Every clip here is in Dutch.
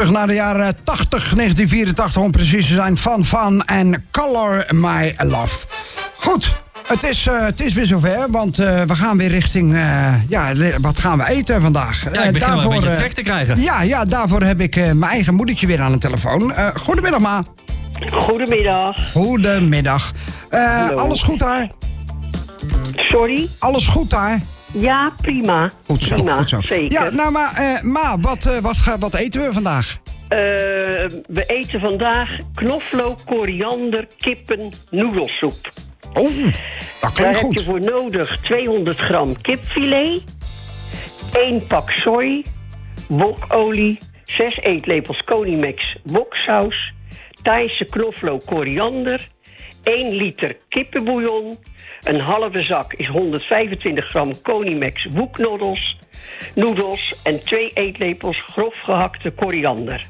Terug naar de jaren 80, 1984 om precies te zijn. Van en Color My Love. Goed, het is weer zover, want we gaan weer richting... wat gaan we eten vandaag? Ja, ik begin wel een beetje trek te krijgen. Ja, daarvoor heb ik mijn eigen moedertje weer aan de telefoon. Goedemiddag, Ma. Goedemiddag. Alles goed daar? Sorry? Alles goed daar? Ja, prima. Goed zo, prima, goed zo. Zeker. Ja, nou maar, Ma, wat eten we vandaag? We eten vandaag knoflook, koriander, kippen, noedelsoep. Oh, dat klinkt Daar goed. heb je voor nodig 200 gram kipfilet, 1 pak soy, wokolie, 6 eetlepels Conimex woksaus, Thaise knoflook, koriander, 1 liter kippenbouillon, een halve zak is 125 gram Conimex woeknoedels en 2 eetlepels grof gehakte koriander.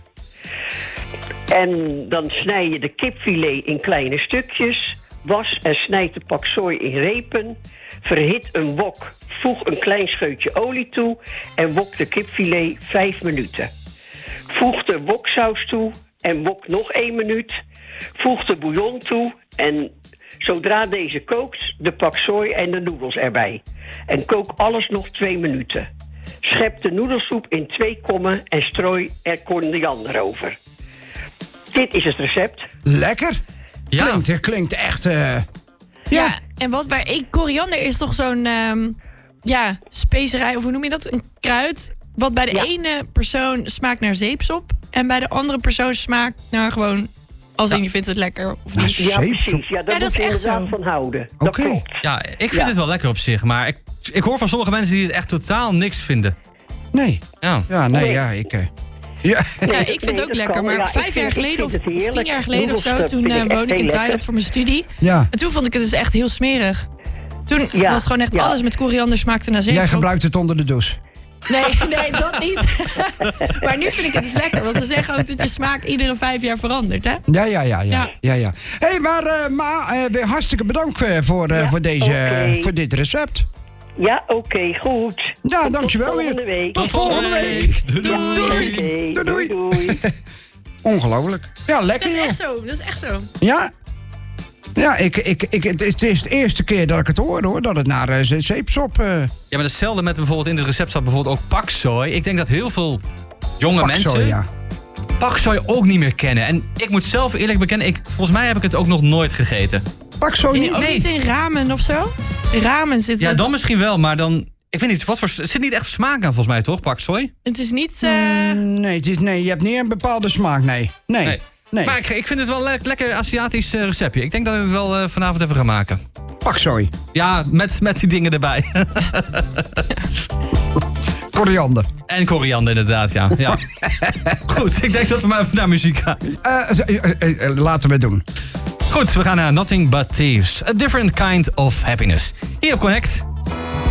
En dan snij je de kipfilet in kleine stukjes. Was en snijd de pak sooi in repen. Verhit een wok. Voeg een klein scheutje olie toe. En wok de kipfilet 5 minuten. Voeg de woksaus toe. En wok nog 1 minuut. Voeg de bouillon toe. En zodra deze kookt, de pak sooi en de noedels erbij. En kook alles nog 2 minuten. Schep de noedelsoep in 2 kommen en strooi er koriander over. Dit is het recept. Lekker. Ja. Klinkt echt... Ja, en wat bij koriander is toch zo'n specerij, of hoe noem je dat? Een kruid. Wat bij de ene persoon smaakt naar zeepsop. En bij de andere persoon smaakt naar gewoon... als in je vindt het lekker of niet. Ja, precies. Ja, daar moet je inderdaad van houden. Dat klopt. Ja, ik vind het wel lekker op zich. Maar ik hoor van sommige mensen die het echt totaal niks vinden. Nee. Ja, ik vind het ook lekker. Maar 5 jaar geleden of 10 jaar geleden of zo... toen woonde ik in Thailand voor mijn studie. Ja. En toen vond ik het dus echt heel smerig. Toen was gewoon echt alles met koriander smaakte naar zeepsop. Jij gebruikt het onder de douche. Nee, dat niet. Maar nu vind ik het dus lekker. Want ze zeggen ook dat je smaak iedere 5 jaar verandert, hè? Ja. Hé, maar weer hartstikke bedankt voor dit recept. Ja, oké, goed. Ja, dankjewel weer. Tot volgende week. Doei. Ongelooflijk. Ja, lekker. Dat is echt zo. Ja. Ja, het is de eerste keer dat ik het hoor, dat het naar zeepsop... Ja, maar hetzelfde met bijvoorbeeld in het recept staat bijvoorbeeld ook paksoi. Ik denk dat heel veel jonge mensen paksoi ook niet meer kennen. En ik moet zelf eerlijk bekennen, volgens mij heb ik het ook nog nooit gegeten. Paksoi niet? Ook niet in ramen of zo? Ramen zit... Ja, dan misschien wel, maar dan... Ik weet niet, er zit niet echt smaak aan volgens mij, toch, paksoi? Het is niet... Nee, je hebt niet een bepaalde smaak, nee. Maar ik vind het wel een lekker Aziatisch receptje. Ik denk dat ik het wel vanavond even ga maken. Paksoi. Ja, met die dingen erbij. Koriander. En koriander inderdaad, ja. Goed, ik denk dat we maar even naar muziek gaan. Laten we het doen. Goed, we gaan naar Nothing But Thieves. A Different Kind of Happiness. Hier op Connect.